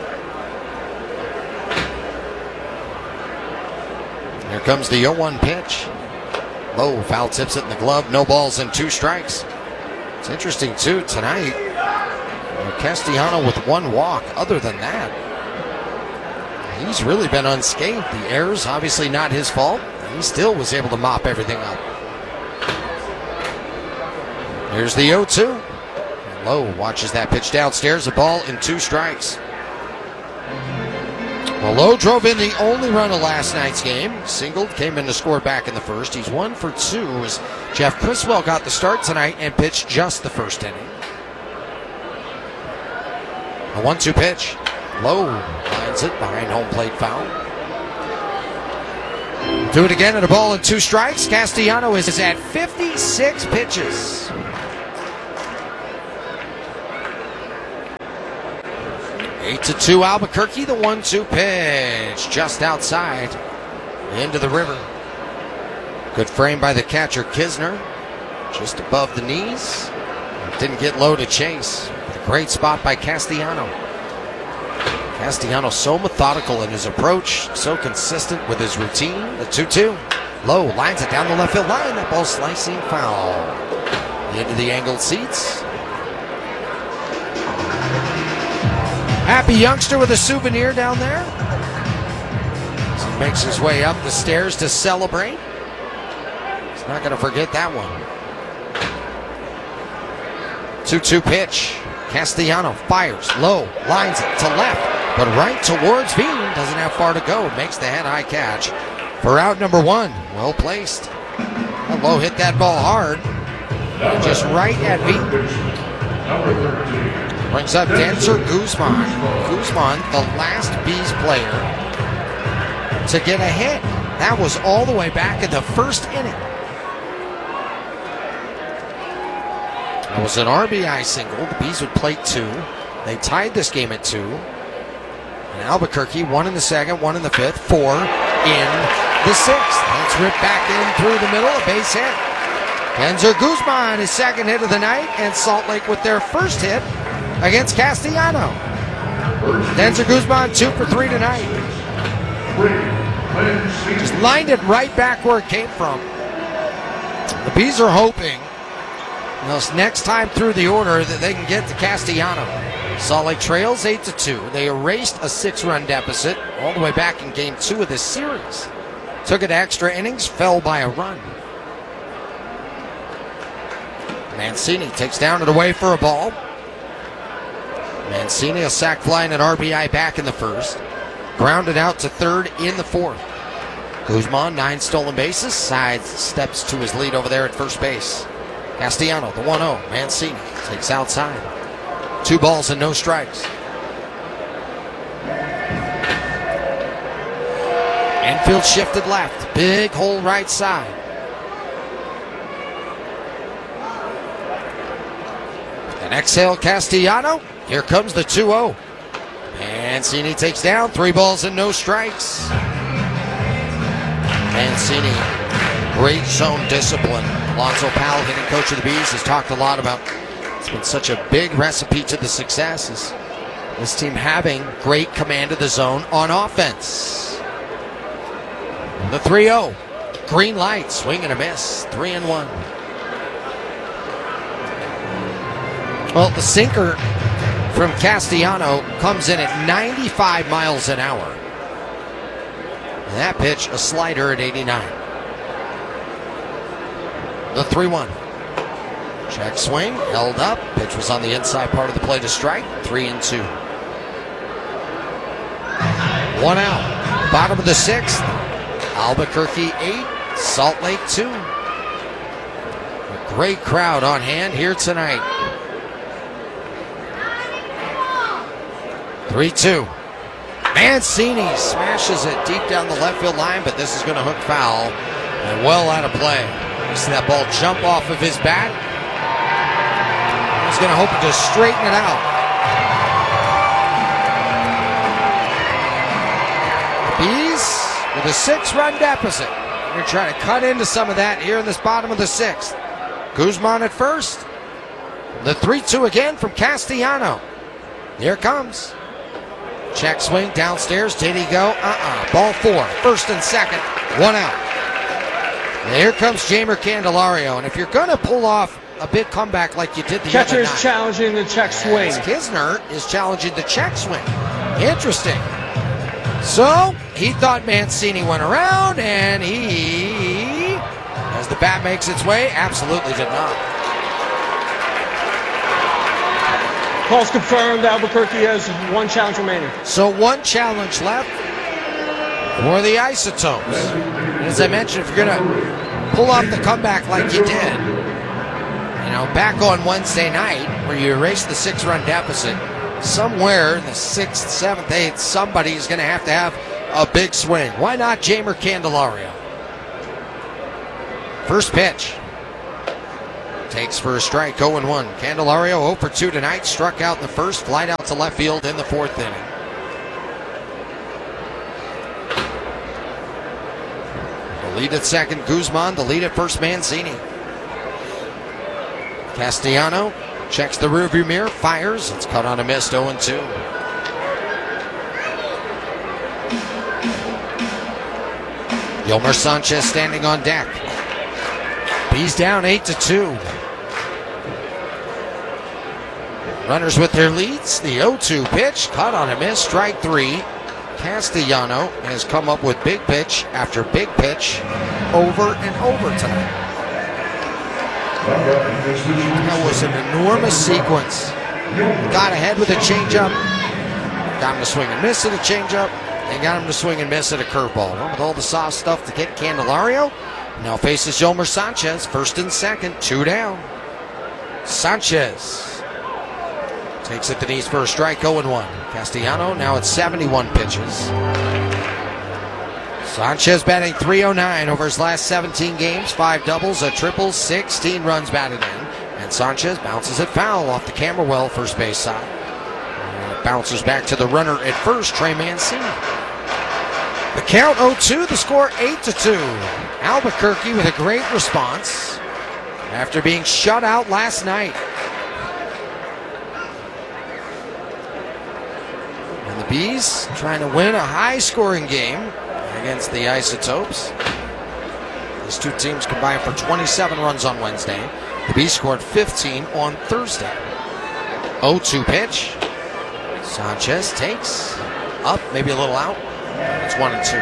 [SPEAKER 1] Here comes the 0-1 pitch. Low foul tips it in the glove. No balls and 2 strikes. It's interesting, too, tonight. Castellano with 1 walk. Other than that, he's really been unscathed. The errors, obviously not his fault. He still was able to mop everything up. Here's the 0-2. And Lowe watches that pitch downstairs. A ball and 2 strikes. Well, Lowe drove in the only run of last night's game. Singled, came in to score back in the first. He's 1 for 2 as Jeff Criswell got the start tonight and pitched just the first inning. A 1-2 pitch. Lowe lines it behind home plate foul. Do it again at a ball and 2 strikes. Castellano is at 56 pitches. Eight to 2 Albuquerque, the 1-2 pitch just outside into the river. Good frame by the catcher, Kisner. Just above the knees. Didn't get low to chase. A great spot by Castellano. Castellano so methodical in his approach, so consistent with his routine. The 2-2. Low, lines it down the left field line. That ball slicing foul. Into the angled seats. Happy youngster with a souvenir down there. As he makes his way up the stairs to celebrate. He's not going to forget that one. 2-2 pitch. Castellano fires low, lines it to left, but right towards Bean. Doesn't have far to go. Makes the head-high catch for out number 1. Well placed. Low hit that ball hard. Just right at Bean. Brings up Denzer Guzman. Guzman, the last Bees player to get a hit. That was all the way back in the first inning. It was an RBI single. The Bees would plate 2. They tied this game at 2. And Albuquerque, 1 in the second, 1 in the fifth, 4 in the sixth. That's ripped back in through the middle, a base hit. Denzer Guzman, his second hit of the night, and Salt Lake with their first hit against Castellano. Denzer Guzman, 2 for 3 tonight. Just lined it right back where it came from. The Bees are hoping this next time through the order that they can get to Castellano. Salt Lake trails 8-2. They erased a 6-run deficit all the way back in game 2 of this series. Took it to extra innings, fell by a run. Mancini takes down and away for a ball. Mancini, a sac fly and an RBI back in the first. Grounded out to third in the fourth. Guzman, 9 stolen bases. Side steps to his lead over there at first base. Castellano, the 1-0. Mancini takes outside. 2 balls and no strikes. Infield shifted left. Big hole right side. And exhale Castellano. Here comes the 2-0. Mancini takes down. 3 balls and no strikes. Mancini, great zone discipline. Alonzo Powell, hitting coach of the Bees, has talked a lot about it's been such a big recipe to the success is this team having great command of the zone on offense. The 3-0. Green light, swing and a miss. 3-1. Well, the sinker from Castellano comes in at 95 miles an hour. And that pitch, a slider at 89. The 3-1. Check swing, held up. Pitch was on the inside part of the plate, a strike. 3-2. 1 out. Bottom of the 6th. Albuquerque 8, Salt Lake 2. A great crowd on hand here tonight. 3-2. Mancini smashes it deep down the left field line, but this is going to hook foul and well out of play. You see that ball jump off of his bat. He's going to hope to straighten it out. The Bees with a 6-run deficit. They're going to try to cut into some of that here in this bottom of the 6th. Guzman at first. The 3-2 again from Castellano. Here it comes. Check swing downstairs. Did he go? Ball 4. First and second. 1 out. And here comes Jeimer Candelario. And if you're going to pull off a big comeback like you did the other night.
[SPEAKER 13] Catcher is challenging the check swing.
[SPEAKER 1] Kisner is challenging the check swing. Interesting. So, he thought Mancini went around, and he, as the bat makes its way, absolutely did not.
[SPEAKER 13] Calls confirmed. Albuquerque has 1 challenge remaining.
[SPEAKER 1] So 1 challenge left for the Isotopes. And as I mentioned, if you're going to pull off the comeback like you did, back on Wednesday night where you erased the 6-run deficit, somewhere in the 6th, 7th, 8th, somebody is going to have a big swing. Why not Jeimer Candelario? First pitch. Takes for a strike, 0-1. Candelario 0 for 2 tonight. Struck out in the first, flied out to left field in the 4th inning. lead at second, Guzman. The lead at first, Mancini. Castellano checks the rearview mirror, fires. It's cut on a miss, 0-2. Yolmer Sanchez standing on deck. He's down 8-2. Runners with their leads. The 0-2 pitch, cut on a miss, strike 3. Castellano has come up with big pitch after big pitch over and over tonight. That was an enormous sequence. Got ahead with a changeup. Got him to swing and miss at a changeup. And got him to swing and miss at a curveball. Well, with all the soft stuff to get Candelario. Now faces Yolmer Sanchez, first and second, 2 down. Sanchez takes it to knees for a strike, 0-1. Castellano now at 71 pitches. Sanchez batting .309 over his last 17 games, 5 doubles, a triple, 16 runs batted in. And Sanchez bounces it foul off the Camberwell first base side. And it bounces back to the runner at first, Trey Mancini. The count 0-2, the score 8-2. Albuquerque with a great response after being shut out last night. And the Bees trying to win a high-scoring game against the Isotopes. These two teams combined for 27 runs on Wednesday. The Bees scored 15 on Thursday. 0-2 pitch. Sanchez takes up, maybe a little out. It's 1-2.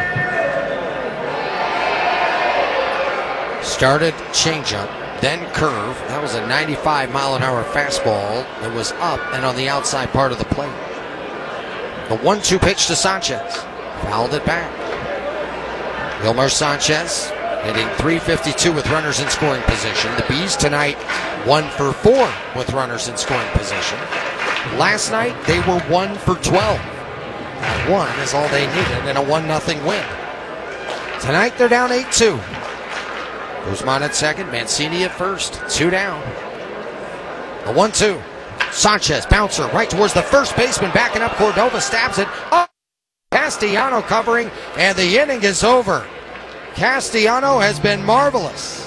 [SPEAKER 1] Started changeup, then curve. That was a 95-mile-an-hour fastball that was up and on the outside part of the plate. The 1-2 pitch to Sanchez. Fouled it back. Yolmer Sanchez hitting .352 with runners in scoring position. The Bees tonight 1 for 4 with runners in scoring position. Last night they were 1 for 12. That 1 is all they needed in a 1-0 win. Tonight they're down 8-2. Guzman at second, Mancini at first, 2 down. The 1-2. Sanchez, bouncer, right towards the first baseman, backing up. Cordova stabs it. Oh, Castellano covering, and the inning is over. Castellano has been marvelous.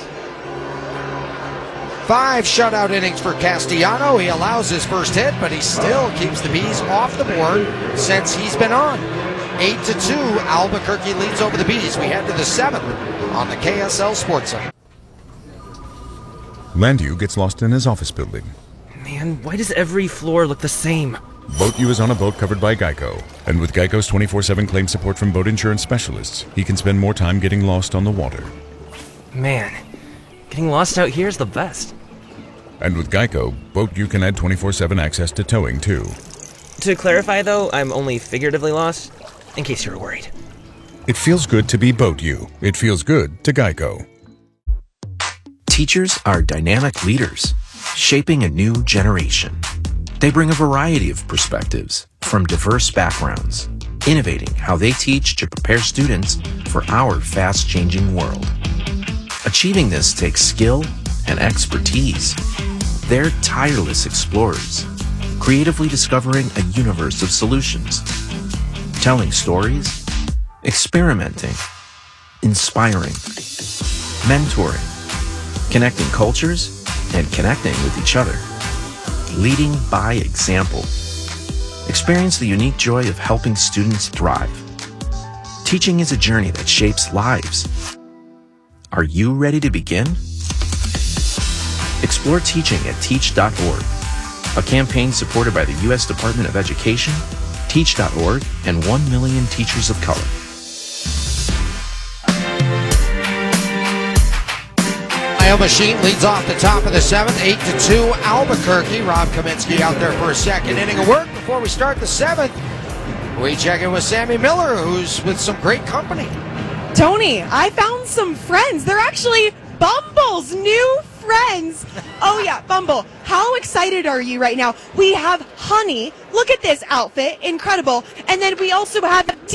[SPEAKER 1] 5 shutout innings for Castellano. He allows his first hit, but he still keeps the Bees off the board since he's been on. 8-2, Albuquerque leads over the Bees. We head to the 7th on the KSL Sports Center.
[SPEAKER 2] Landu gets lost in his office building.
[SPEAKER 3] Man, why does every floor look the same?
[SPEAKER 2] Boat U is on a boat covered by Geico. And with Geico's 24/7 claim support from boat insurance specialists, he can spend more time getting lost on the water.
[SPEAKER 3] Man, getting lost out here is the best.
[SPEAKER 2] And with Geico, Boat U can add 24/7 access to towing, too.
[SPEAKER 3] To clarify, though, I'm only figuratively lost, in case you were worried.
[SPEAKER 2] It feels good to be Boat U. It feels good to Geico.
[SPEAKER 4] Teachers are dynamic leaders, shaping a new generation. They bring a variety of perspectives from diverse backgrounds, innovating how they teach to prepare students for our fast-changing world. Achieving this takes skill and expertise. They're tireless explorers, creatively discovering a universe of solutions, telling stories, experimenting, inspiring, mentoring, connecting cultures, and connecting with each other. Leading by example. Experience the unique joy of helping students thrive. Teaching is a journey that shapes lives. Are you ready to begin? Explore teaching at teach.org, a campaign supported by the U.S. Department of Education, Teach.org, and 1 million teachers of color.
[SPEAKER 1] Machine leads off the top of the 7th, 8-2 Albuquerque. Rob Kaminsky out there for a second inning of work. Before we start the 7th, we check in with Sammy Miller, who's with some great company.
[SPEAKER 5] Tony, I found some friends. They're actually Bumble's new friends. Oh yeah, Bumble, how excited are you right now? We have Honey. Look at this outfit, incredible. And then we also have Daisy.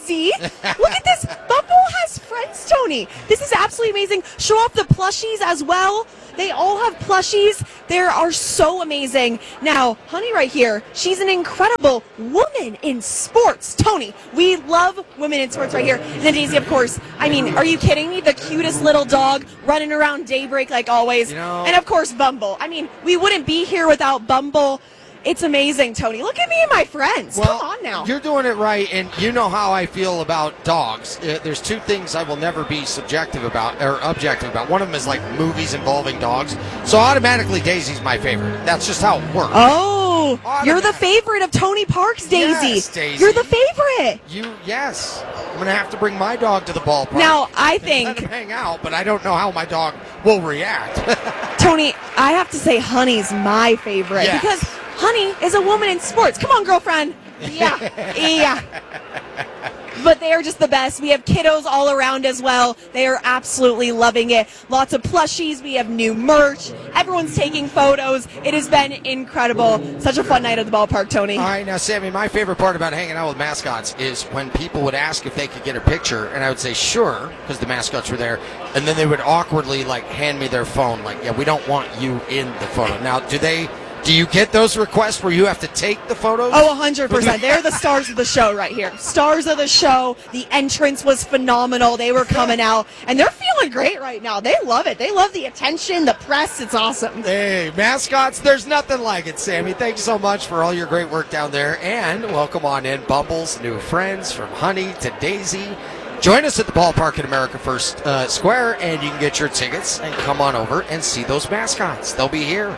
[SPEAKER 5] Daisy. Look at this. Bumble has friends, Tony. This is absolutely amazing. Show off the plushies as well. They all have plushies. They are so amazing. Now, Honey right here, she's an incredible woman in sports. Tony, we love women in sports right here. And then Daisy, of course. I mean, are you kidding me? The cutest little dog running around Daybreak like always. And of course, Bumble. I mean, we wouldn't be here without Bumble. It's amazing, Tony. Look at me and my friends.
[SPEAKER 1] Well,
[SPEAKER 5] come on now.
[SPEAKER 1] You're doing it right, and you know how I feel about dogs. There's two things I will never be subjective about, or objective about. One of them is like movies involving dogs. So automatically Daisy's my favorite. That's just how it works.
[SPEAKER 5] Oh, you're the favorite of Tony Parks, Daisy.
[SPEAKER 1] Yes, Daisy.
[SPEAKER 5] You're the favorite.
[SPEAKER 1] Yes. I'm going to have to bring my dog to the ballpark.
[SPEAKER 5] Now, I think...
[SPEAKER 1] Let him hang out, but I don't know how my dog will react.
[SPEAKER 5] Tony, I have to say Honey's my favorite.
[SPEAKER 1] Yes.
[SPEAKER 5] Because Honey is a woman in sports. Come on, girlfriend. Yeah. But they are just the best. We have kiddos all around as well. They are absolutely loving it. Lots of plushies. We have new merch. Everyone's taking photos. It has been incredible. Such a fun night at the ballpark, Tony.
[SPEAKER 1] All right, now, Sammy, my favorite part about hanging out with mascots is when people would ask if they could get a picture, and I would say, sure, because the mascots were there, and then they would awkwardly, hand me their phone, yeah, we don't want you in the photo. Now, do you get those requests where you have to take the photos?
[SPEAKER 5] Oh, 100%. They're the stars of the show right here. Stars of the show. The entrance was phenomenal. They were coming out, and they're feeling great right now. They love it. They love the attention, the press. It's awesome.
[SPEAKER 1] Hey, mascots, there's nothing like it, Sammy. Thanks so much for all your great work down there, and welcome on in Bumble's new friends, from Honey to Daisy. Join us at the ballpark at America First Square, and you can get your tickets and come on over and see those mascots. They'll be here.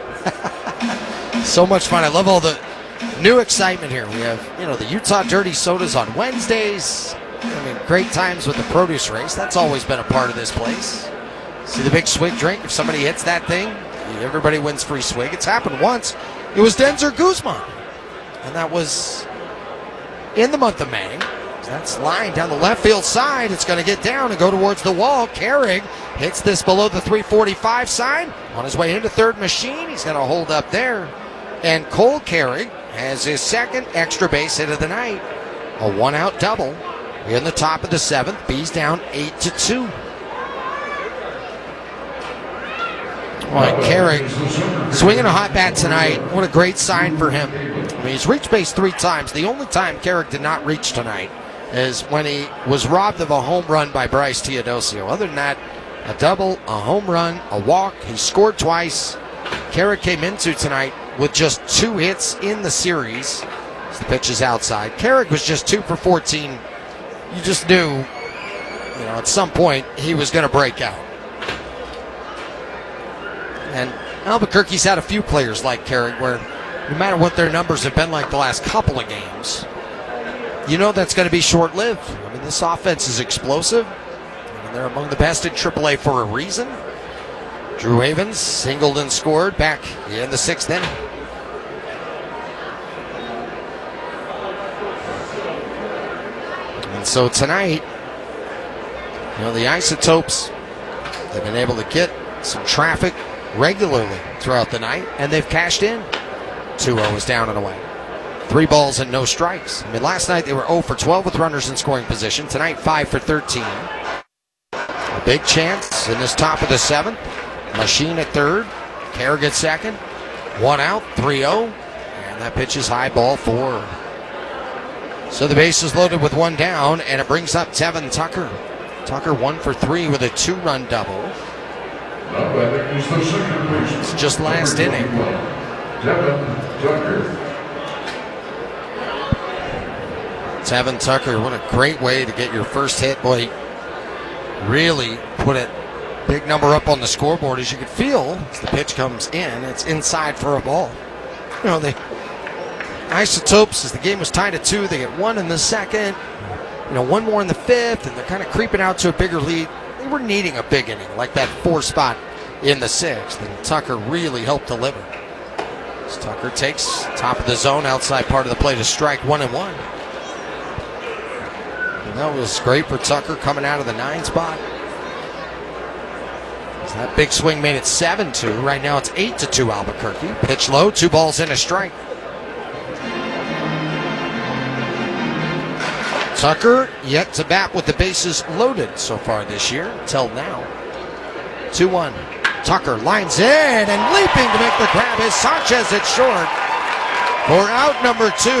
[SPEAKER 1] So much fun. I love all the new excitement here. We have, the Utah Dirty Sodas on Wednesdays. Great times with the produce race. That's always been a part of this place. See the big swig drink? If somebody hits that thing, everybody wins free swig. It's happened once. It was Denzer Guzman. And that was in the month of May. That's line down the left field side. It's going to get down and go towards the wall. Carrig hits this below the 345 sign. On his way into third machine. He's going to hold up there. And Cole Carrig has his second extra base hit of the night. A one-out double in the top of the seventh. B's down 8-2. Carrig swinging a hot bat tonight. What a great sign for him. He's reached base 3 times. The only time Carrig did not reach tonight is when he was robbed of a home run by Bryce Teodosio. Other than that, a double, a home run, a walk. He scored twice. Carrig came into tonight with just 2 hits in the series. As the pitch is outside. Carrig was just 2 for 14. You just knew, at some point he was going to break out. And Albuquerque's had a few players like Carrig where no matter what their numbers have been like the last couple of games, that's going to be short-lived. This offense is explosive. They're among the best in AAA for a reason. Drew Havens singled and scored back in the 6th inning. And so tonight, the Isotopes, they've been able to get some traffic regularly throughout the night, and they've cashed in. 2-0 is down and away. 3 balls and no strikes. Last night they were 0 for 12 with runners in scoring position. Tonight, 5 for 13. A big chance in this top of the 7th. Machine at third. Carrig at second. 1 out, 3-0. And that pitch is high, ball 4. So the base is loaded with 1 down, and it brings up Tevin Tucker. Tucker 1 for 3 with a 2-run double. It's just last inning. Tevin Tucker, what a great way to get your first hit. Boy, really put it big number up on the scoreboard. As you could feel as the pitch comes in, it's inside for a ball. The Isotopes, as the game was tied at 2, they get 1 in the 2nd, 1 more in the 5th, and they're kind of creeping out to a bigger lead. They were needing a big inning, like that 4 spot in the 6th, and Tucker really helped deliver. As Tucker takes top of the zone, outside part of the plate, a strike, 1-1. And that was great for Tucker coming out of the 9 spot. That big swing made it 7-2. Right now it's 8-2 Albuquerque. Pitch low, 2 balls and a strike. Tucker yet to bat with the bases loaded so far this year, till now. 2-1. Tucker lines in and leaping to make the grab is Sanchez at short for out number 2.